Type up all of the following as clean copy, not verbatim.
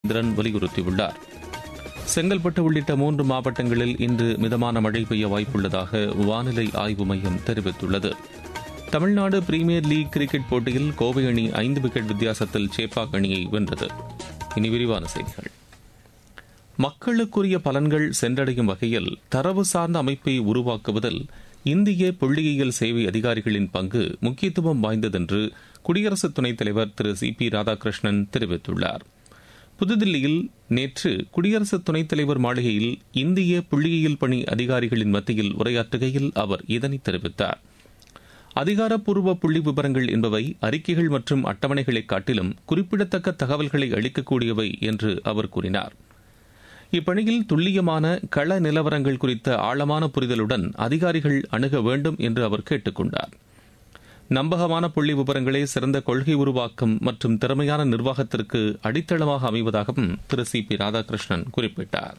நாகேந்திரன் வலியுறுத்தியுள்ளார். செங்கல்பட்டு உள்ளிட்ட 3 மாவட்டங்களில் இன்று மிதமான மழை பெய்ய வாய்ப்புள்ளதாக வானிலை ஆய்வு மையம் தெரிவித்துள்ளது. தமிழ்நாடு பிரீமியர் லீக் கிரிக்கெட் போட்டியில் கோவை அணி 5 விக்கெட் வித்தியாசத்தில் சேப்பாக் அணியை வென்றது. இனி விரிவான செய்திகள். மக்களுக்குரிய பலன்கள் சென்றடையும் வகையில் தரவு சார்ந்த அமைப்பை உருவாக்குவதில் இந்திய புள்ளியியல் சேவை அதிகாரிகளின் பங்கு முக்கியத்துவம் வாய்ந்ததென்று குடியரசு துணைத் தலைவர் திரு சி.பி. ராதாகிருஷ்ணன் தெரிவித்துள்ளார். புதுதில்லியில் நேற்று குடியரசு துணைத் தலைவர் மாளிகையில் இந்திய புள்ளியியல் பணி அதிகாரிகளின் மத்தியில் உரையாற்றுகையில் அவர் இதனை தெரிவித்தார். அதிகாரப்பூர்வ புள்ளி விவரங்கள் என்பவை அறிக்கைகள் மற்றும் அட்டவணைகளை காட்டிலும் குறிப்பிடத்தக்க தகவல்களை அளிக்கக்கூடியவை என்று அவர் கூறினார். இப்பணியில் துல்லியமான கள நிலவரங்கள் குறித்த ஆழமான புரிதலுடன் அதிகாரிகள் அணுக வேண்டும் என்று அவர் கேட்டுக் கொண்டார். நம்பகமான புள்ளி விவரங்களே சிறந்த கொள்கை உருவாக்கம் மற்றும் திறமையான நிர்வாகத்திற்கு அடித்தளமாக அமைவதாகவும் திரு சி.பி. ராதாகிருஷ்ணன் குறிப்பிட்டார்.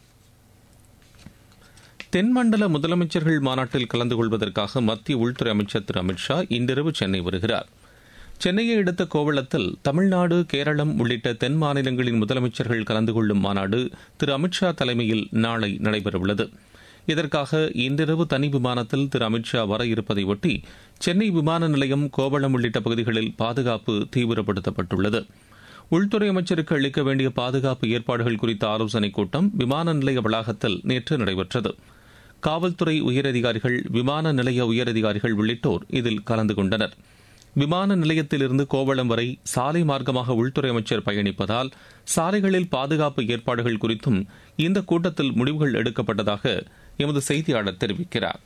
தென்மண்டல முதலமைச்சர்கள் மாநாட்டில் கலந்து கொள்வதற்காக மத்திய உள்துறை அமைச்சர் திரு அமித்ஷா இன்றிரவு சென்னை வருகிறார். சென்னையை அடுத்த கோவளத்தில் தமிழ்நாடு, கேரளம் உள்ளிட்ட தென் மாநிலங்களின் முதலமைச்சர்கள் கலந்து கொள்ளும் மாநாடு திரு அமித்ஷா தலைமையில் நாளை நடைபெறவுள்ளது. இதற்காக இன்றிரவு தனி விமானத்தில் திரு அமித்ஷா வர இருப்பதை ஒட்டி சென்னை விமான நிலையம், கோவளம் உள்ளிட்ட பகுதிகளில் பாதுகாப்பு தீவிரப்படுத்தப்பட்டுள்ளது. உள்துறை அமைச்சருக்கு அளிக்க வேண்டிய பாதுகாப்பு ஏற்பாடுகள் குறித்த ஆலோசனைக் கூட்டம் விமான நிலைய வளாகத்தில் நேற்று நடைபெற்றது. காவல்துறை உயரதிகாரிகள், விமான நிலைய உயரதிகாரிகள் உள்ளிட்டோர் இதில் கலந்து கொண்டனர். விமான நிலையத்திலிருந்து கோவளம் வரை சாலை மார்க்கமாக உள்துறை அமைச்சர் பயணிப்பதால் சாலைகளில் பாதுகாப்பு ஏற்பாடுகள் குறித்தும் இந்த கூட்டத்தில் முடிவுகள் எடுக்கப்பட்டதாக எமது செய்தியாளர் தெரிவிக்கிறார்.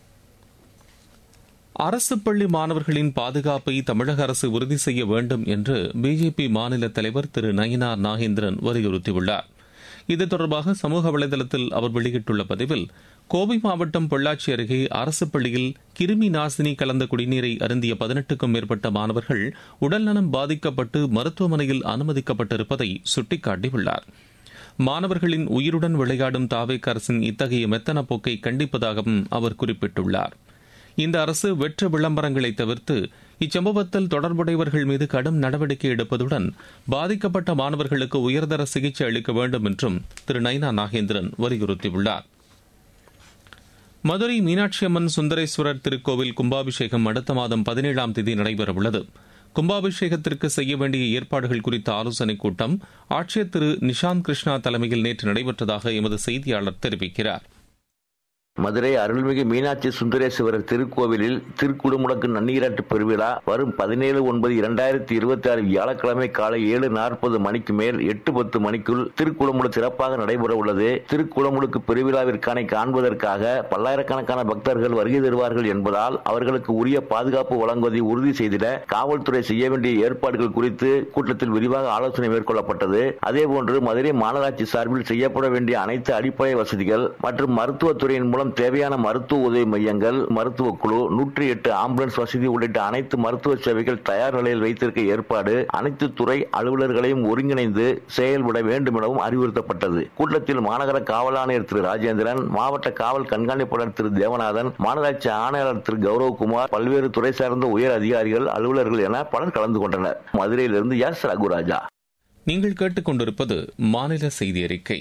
அரசு பள்ளி மாணவர்களின் பாதுகாப்பை தமிழக அரசு உறுதி செய்ய வேண்டும் என்று பிஜேபி மாநில தலைவர் திரு நயினார் நாகேந்திரன் வலியுறுத்தியுள்ளார். இது தொடர்பாக சமூக வலைதளத்தில் அவர் வெளியிட்டுள்ள பதிவில், கோவை மாவட்டம் பொள்ளாச்சி அருகே அரசு பள்ளியில் கிருமி நாசினி கலந்த குடிநீரை அருந்திய 18க்கும் மேற்பட்ட மாணவர்கள் உடல்நலம் பாதிக்கப்பட்டு மருத்துவமனையில் அனுமதிக்கப்பட்டிருப்பதை சுட்டிக்காட்டியுள்ளார். மாணவர்களின் உயிருடன் விளையாடும் தாவேக அரசின் இத்தகைய மெத்தன போக்கை கண்டிப்பதாகவும் அவர் குறிப்பிட்டுள்ளார். இந்த அரசு வெற்று விளம்பரங்களை தவிர்த்து இச்சம்பவத்தில் தொடர்புடையவர்கள் மீது கடும் நடவடிக்கை எடுப்பதுடன் பாதிக்கப்பட்ட மாணவர்களுக்கு உயர்தர சிகிச்சை அளிக்க வேண்டும் என்றும் திரு நயினா நாகேந்திரன் வலியுறுத்தியுள்ளார். மதுரை மீனாட்சி அம்மன் சுந்தரேஸ்வரர் திருக்கோவில் கும்பாபிஷேகம் அடுத்த மாதம் 17ஆம் தேதி நடைபெறவுள்ளது. கும்பாபிஷேகத்திற்கு செய்ய வேண்டிய ஏற்பாடுகள் குறித்த ஆலோசனைக் கூட்டம் ஆட்சியர் திரு நிஷாந்த் கிருஷ்ணா தலைமையில் நேற்று நடைபெற்றதாக எமது செய்தியாளர் தெரிவிக்கிறார். மதுரை அருள்மிகு மீனாட்சி சுந்தரேஸ்வரர் திருக்கோவிலில் திருக்குடமுடக்கு நன்னீராட்டு பெருவிழா வரும் 17/9/2026 வியாழக்கிழமை காலை 7:40 மணிக்கு மேல் 8:10 மணிக்குள் திருக்குடமுடக்கு சிறப்பாக நடைபெற உள்ளது. திருக்குடமுடக்கு பெருவிழாவிற்கான காண்பதற்காக பல்லாயிரக்கணக்கான பக்தர்கள் வருகை தருவார்கள் என்பதால் அவர்களுக்கு உரிய பாதுகாப்பு வழங்குவதை உறுதி செய்திட காவல்துறை செய்ய வேண்டிய ஏற்பாடுகள் குறித்து கூட்டத்தில் விரிவாக ஆலோசனை மேற்கொள்ளப்பட்டது. அதேபோன்று மதுரை மாநகராட்சி சார்பில் செய்யப்பட வேண்டிய அனைத்து அடிப்படை வசதிகள் மற்றும் மருத்துவத்துறையின் மூலம் தேவையான மருத்துவ உதவி மையங்கள், மருத்துவ குழு, 108 ஆம்புலன்ஸ் வசதி உள்ளிட்ட அனைத்து மருத்துவ சேவைகள் தயார் நிலையில் வைத்திருக்க ஏற்பாடு, அனைத்து துறை அலுவலர்களையும் ஒருங்கிணைந்து செயல்பட வேண்டும் எனவும் அறிவுறுத்தப்பட்டது. கூட்டத்தில் மாநகர காவல் ஆணையர் திரு ராஜேந்திரன், மாவட்ட காவல் கண்காணிப்பாளர் திரு தேவநாதன், மாநகராட்சி ஆணையாளர் திரு கௌரவகுமார், பல்வேறு துறை சார்ந்த உயர் அதிகாரிகள், அலுவலர்கள் என பலர் கலந்து கொண்டனர். மதுரையிலிருந்து எஸ் ரகுராஜா. நீங்கள் கேட்டுக்கொண்டிருப்பது மாநில செய்தி அறிக்கை.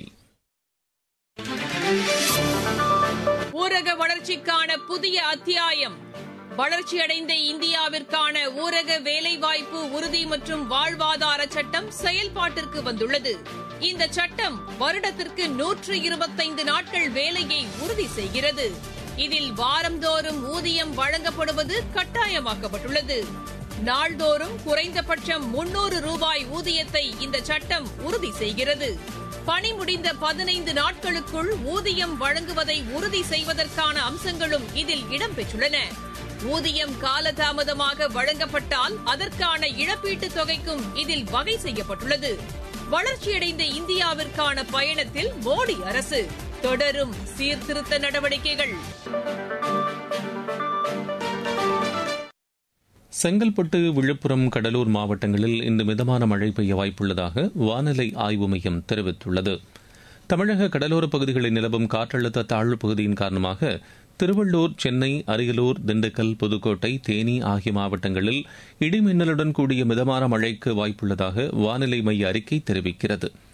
ஊரக வளர்ச்சிக்கான புதிய அத்தியாயம். வளர்ச்சியடைந்த இந்தியாவிற்கான ஊரக வேலைவாய்ப்பு உறுதி மற்றும் வாழ்வாதார சட்டம் செயல்பாட்டிற்கு வந்துள்ளது. இந்த சட்டம் வருடத்திற்கு 125 நாட்கள் வேலையை உறுதி செய்கிறது. இதில் வாரந்தோறும் ஊதியம் வழங்கப்படுவது கட்டாயமாக்கப்பட்டுள்ளது. நாள்தோறும் குறைந்தபட்சம் 300 ரூபாய் ஊதியத்தை இந்த சட்டம் உறுதி செய்கிறது. பணி முடிந்த 15 நாட்களுக்குள் ஊதியம் வழங்குவதை உறுதி செய்வதற்கான அம்சங்களும் இதில் இடம்பெற்றுள்ளன. ஊதியம் காலதாமதமாக வழங்கப்பட்டால் அதற்கான இழப்பீட்டுத் தொகைக்கும் இதில் வகை செய்யப்பட்டுள்ளது. வளர்ச்சியடைந்த இந்தியாவிற்கான பயணத்தில் மோடி அரசு தொடரும் சீர்திருத்த நடவடிக்கைகள். செங்கல்பட்டு, விழுப்புரம், கடலூர் மாவட்டங்களில் இன்று மிதமான மழை பெய்ய வாய்ப்புள்ளதாக வானிலை ஆய்வு மையம் தெரிவித்துள்ளது. தமிழக கடலோரப் பகுதிகளில் நிலவும் காற்றழுத்த தாழ்வு பகுதியின் காரணமாக திருவள்ளூர், சென்னை, அரியலூர், திண்டுக்கல், புதுக்கோட்டை, தேனி ஆகிய மாவட்டங்களில் இடிமின்னலுடன் கூடிய மிதமான மழைக்கு வாய்ப்புள்ளதாக வானிலை மைய அறிக்கை தெரிவிக்கிறது.